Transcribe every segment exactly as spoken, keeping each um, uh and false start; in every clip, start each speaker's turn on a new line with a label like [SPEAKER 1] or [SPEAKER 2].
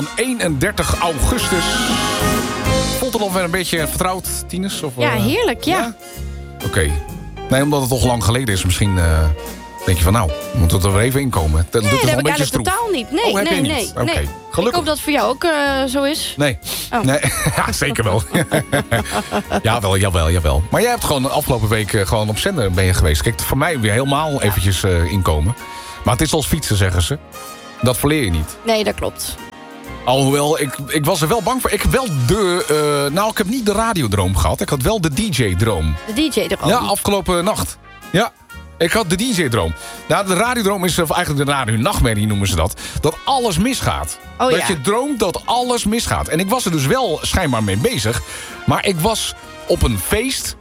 [SPEAKER 1] eenendertig augustus. Voelt het alweer een beetje vertrouwd, Tines? Of,
[SPEAKER 2] Ja,
[SPEAKER 1] uh,
[SPEAKER 2] heerlijk, ja. ja?
[SPEAKER 1] Oké. Okay. Nee, omdat het toch lang geleden is. Misschien uh, denk je van nou, moet het er weer even inkomen. Dat
[SPEAKER 2] nee,
[SPEAKER 1] doet
[SPEAKER 2] dat
[SPEAKER 1] het
[SPEAKER 2] heb ik
[SPEAKER 1] eigenlijk
[SPEAKER 2] totaal niet. Nee,
[SPEAKER 1] oh, heb
[SPEAKER 2] nee,
[SPEAKER 1] je
[SPEAKER 2] nee.
[SPEAKER 1] niet? Oké,
[SPEAKER 2] nee.
[SPEAKER 1] okay. Gelukkig.
[SPEAKER 2] Ik hoop dat het voor jou ook uh, zo is.
[SPEAKER 1] Nee.
[SPEAKER 2] Oh.
[SPEAKER 1] nee. Ja, zeker wel. jawel, jawel, jawel. Maar jij hebt gewoon de afgelopen week uh, gewoon op zender ben je geweest. Kijk, voor mij weer helemaal ja. eventjes uh, inkomen. Maar het is als fietsen, zeggen ze. Dat verleer je niet.
[SPEAKER 2] Nee, dat klopt.
[SPEAKER 1] Alhoewel, ik, ik was er wel bang voor. Ik heb wel de... Uh, nou, ik heb niet de radiodroom gehad. Ik had wel de D J-droom.
[SPEAKER 2] De D J-droom?
[SPEAKER 1] Ja, afgelopen nacht. Ja, ik had de D J-droom. Nou, de radiodroom is, of eigenlijk de radio-nachtmerrie noemen ze dat. Dat alles misgaat.
[SPEAKER 2] Oh,
[SPEAKER 1] dat
[SPEAKER 2] ja.
[SPEAKER 1] je droomt dat alles misgaat. En ik was er dus wel schijnbaar mee bezig. Maar ik was op een feest...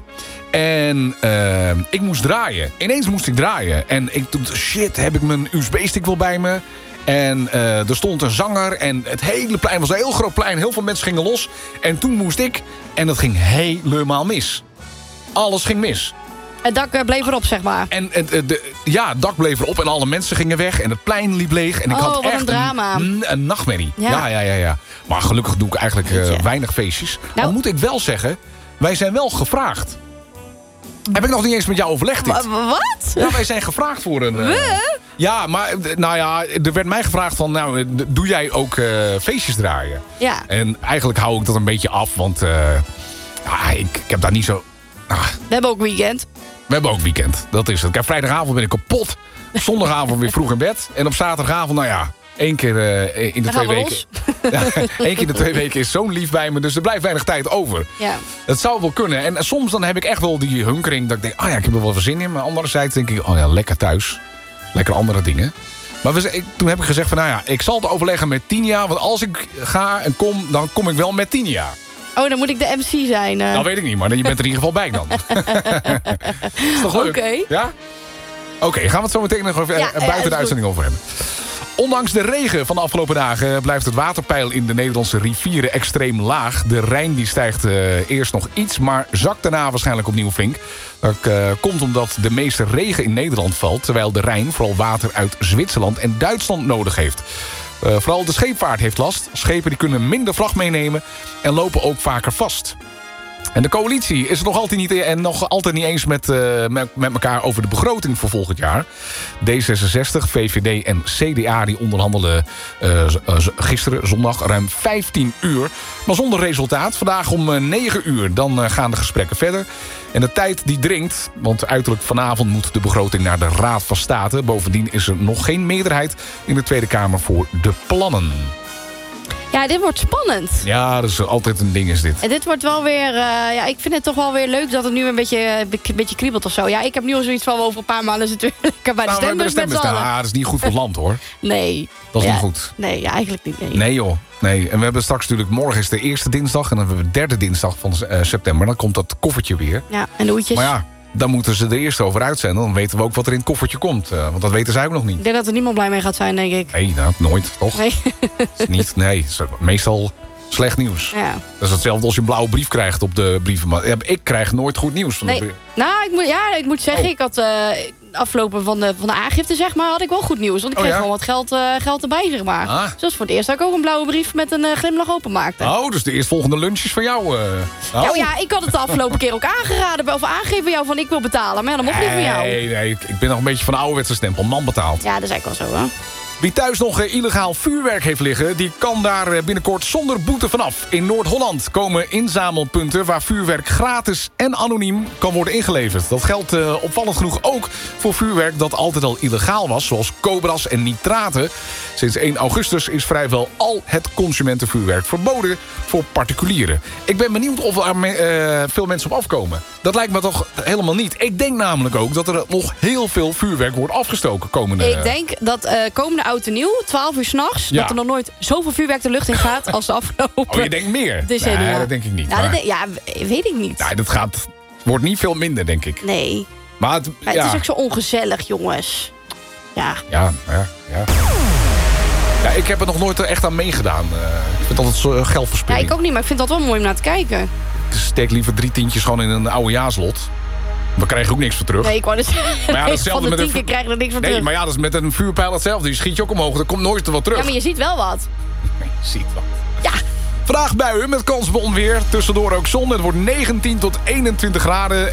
[SPEAKER 1] En uh, ik moest draaien. Ineens moest ik draaien. En ik dacht, shit, heb ik mijn U S B-stick wel bij me? En uh, er stond een zanger. En het hele plein was een heel groot plein. Heel veel mensen gingen los. En toen moest ik. En dat ging helemaal mis. Alles ging mis.
[SPEAKER 2] Het dak uh, bleef erop, zeg maar.
[SPEAKER 1] En uh, de, ja, het dak bleef erop. En alle mensen gingen weg. En het plein liep leeg. En ik
[SPEAKER 2] oh,
[SPEAKER 1] had
[SPEAKER 2] wat
[SPEAKER 1] echt
[SPEAKER 2] een drama.
[SPEAKER 1] Een, een nachtmerrie.
[SPEAKER 2] Ja.
[SPEAKER 1] Ja, ja, ja, ja. Maar gelukkig doe ik eigenlijk uh, weinig feestjes. Nou, dan moet ik wel zeggen. Wij zijn wel gevraagd. Heb ik nog niet eens met jou overlegd dit.
[SPEAKER 2] Wat?
[SPEAKER 1] Ja, wij zijn gevraagd voor een... Uh,
[SPEAKER 2] We?
[SPEAKER 1] Ja, maar nou ja, er werd mij gevraagd van... Nou, doe jij ook uh, feestjes draaien?
[SPEAKER 2] Ja.
[SPEAKER 1] En eigenlijk hou ik dat een beetje af, want... Uh, ja, ik, ik heb daar niet zo... Uh,
[SPEAKER 2] we hebben ook weekend.
[SPEAKER 1] We hebben ook weekend, dat is het. Kijk, vrijdagavond ben ik kapot. Zondagavond weer vroeg in bed. En op zaterdagavond, nou ja... Eén keer uh, in de
[SPEAKER 2] Dan
[SPEAKER 1] twee weken. Ja, Eén keer in de twee weken is zo'n lief bij me. Dus er blijft weinig tijd over.
[SPEAKER 2] Ja.
[SPEAKER 1] Het zou wel kunnen. En soms dan heb ik echt wel die hunkering. Dat ik denk, oh ja, ik heb er wel veel zin in. Maar anderzijds denk ik, oh ja, lekker thuis. Lekker andere dingen. Maar we, ik, toen heb ik gezegd van, nou ja, ik zal het overleggen met Tinia. Want als ik ga en kom, dan kom ik wel met Tinia.
[SPEAKER 2] Oh, dan moet ik de M C zijn. Uh.
[SPEAKER 1] Dat weet ik niet, maar je bent er in ieder geval bij dan. Is toch leuk?
[SPEAKER 2] Oké. Okay.
[SPEAKER 1] Ja? Oké, okay, gaan we het zo meteen nog even ja, buiten uh, de uitzending over hebben. Ondanks de regen van de afgelopen dagen blijft het waterpeil in de Nederlandse rivieren extreem laag. De Rijn die stijgt uh, eerst nog iets, maar zakt daarna waarschijnlijk opnieuw flink. Dat uh, komt omdat de meeste regen in Nederland valt, terwijl de Rijn vooral water uit Zwitserland en Duitsland nodig heeft. Uh, vooral de scheepvaart heeft last. Schepen die kunnen minder vracht meenemen en lopen ook vaker vast. En de coalitie is het nog altijd niet, en nog altijd niet eens met, uh, met, met elkaar over de begroting voor volgend jaar. D zesenzestig, V V D en C D A die onderhandelen uh, gisteren, zondag, ruim vijftien uur. Maar zonder resultaat. Vandaag om uh, negen uur, dan uh, gaan de gesprekken verder. En de tijd die dringt, want uiterlijk vanavond moet de begroting naar de Raad van State. Bovendien is er nog geen meerderheid in de Tweede Kamer voor de plannen.
[SPEAKER 2] Ja, dit wordt spannend.
[SPEAKER 1] Ja, dat is altijd een ding is dit.
[SPEAKER 2] En dit wordt wel weer... Uh, ja, ik vind het toch wel weer leuk dat het nu een beetje, een beetje kriebelt of zo. Ja, ik heb nu al zoiets van over een paar maanden zitten we lekker bij de
[SPEAKER 1] nou,
[SPEAKER 2] stembus met z'n allen.
[SPEAKER 1] Ja, dat is niet goed voor het land, hoor.
[SPEAKER 2] Nee.
[SPEAKER 1] Dat is
[SPEAKER 2] ja,
[SPEAKER 1] niet goed.
[SPEAKER 2] Nee, ja, eigenlijk niet. Nee.
[SPEAKER 1] nee, joh. Nee. En we hebben straks natuurlijk... Morgen is de eerste dinsdag en dan hebben we de derde dinsdag van uh, september. Dan komt dat koffertje weer.
[SPEAKER 2] Ja, en de hoedjes.
[SPEAKER 1] Maar ja, dan moeten ze er eerst over uitzenden. Dan weten we ook wat er in het koffertje komt. Uh, want dat weten zij ook nog niet.
[SPEAKER 2] Ik denk dat er niemand blij mee gaat zijn, denk ik.
[SPEAKER 1] Nee, nou, nooit, toch?
[SPEAKER 2] Nee.
[SPEAKER 1] Is niet, nee, is meestal slecht nieuws.
[SPEAKER 2] Ja.
[SPEAKER 1] Dat is hetzelfde als je een blauwe brief krijgt op de brieven. Ja, ik krijg nooit goed nieuws van
[SPEAKER 2] nee.
[SPEAKER 1] de brief.
[SPEAKER 2] Nou, ik moet, ja, ik moet zeggen,
[SPEAKER 1] oh.
[SPEAKER 2] ik had uh, afgelopen van de, van de aangifte, zeg maar, had ik wel goed nieuws. Want ik
[SPEAKER 1] oh,
[SPEAKER 2] kreeg
[SPEAKER 1] ja?
[SPEAKER 2] gewoon wat geld, uh, geld erbij, zeg maar.
[SPEAKER 1] Ah.
[SPEAKER 2] Dus dat is voor het eerst dat ik ook een blauwe brief met een uh, glimlach openmaakte.
[SPEAKER 1] Oh, dus de eerstvolgende lunches van jou. Uh. Oh.
[SPEAKER 2] Nou ja, ik had het de afgelopen keer ook aangeraden. Of aangegeven bij jou van ik wil betalen. Maar ja, dat mocht niet van jou.
[SPEAKER 1] Nee, nee, ik ben nog een beetje van de ouderwetse stempel. Man betaalt.
[SPEAKER 2] Ja, dat is eigenlijk wel zo, hè.
[SPEAKER 1] Wie thuis nog uh, illegaal vuurwerk heeft liggen, die kan daar uh, binnenkort zonder boete vanaf. In Noord-Holland komen inzamelpunten waar vuurwerk gratis en anoniem kan worden ingeleverd. Dat geldt uh, opvallend genoeg ook voor vuurwerk dat altijd al illegaal was, zoals cobras en nitraten. Sinds één augustus is vrijwel al het consumentenvuurwerk verboden voor particulieren. Ik ben benieuwd of er uh, veel mensen op afkomen. Dat lijkt me toch helemaal niet. Ik denk namelijk ook dat er nog heel veel vuurwerk wordt afgestoken komende...
[SPEAKER 2] Ik denk dat uh, komende oud en nieuw, twaalf uur s'nachts...
[SPEAKER 1] Ja.
[SPEAKER 2] dat er nog nooit zoveel vuurwerk de lucht in gaat als de afgelopen...
[SPEAKER 1] Oh, je denkt meer?
[SPEAKER 2] Decennia.
[SPEAKER 1] Nee, dat denk ik niet.
[SPEAKER 2] Ja,
[SPEAKER 1] maar...
[SPEAKER 2] dat de, ja, weet ik niet.
[SPEAKER 1] Nee, dat gaat, wordt niet veel minder, denk ik.
[SPEAKER 2] Nee.
[SPEAKER 1] Maar het,
[SPEAKER 2] ja,
[SPEAKER 1] ja.
[SPEAKER 2] het is ook zo ongezellig, jongens. Ja.
[SPEAKER 1] Ja, ja, ja. Ja, ik heb er nog nooit echt aan meegedaan. Uh, ik vind altijd zo geldverspilling.
[SPEAKER 2] Ja, ik ook niet, maar ik vind dat wel mooi om naar te kijken.
[SPEAKER 1] Ik steek liever drie tientjes gewoon in een oudejaarslot. We krijgen ook niks voor terug.
[SPEAKER 2] Nee, ik wou dus
[SPEAKER 1] maar ja,
[SPEAKER 2] van de tien keer krijgen er niks voor
[SPEAKER 1] nee,
[SPEAKER 2] terug.
[SPEAKER 1] maar ja, dat is met een vuurpijl hetzelfde. Je schiet je ook omhoog, er komt nooit er wat terug.
[SPEAKER 2] Ja, maar je ziet wel wat.
[SPEAKER 1] Ziet wel.
[SPEAKER 2] Ja.
[SPEAKER 1] Vandaag buien met kans op onweer. Tussendoor ook zon. Het wordt negentien tot eenentwintig graden.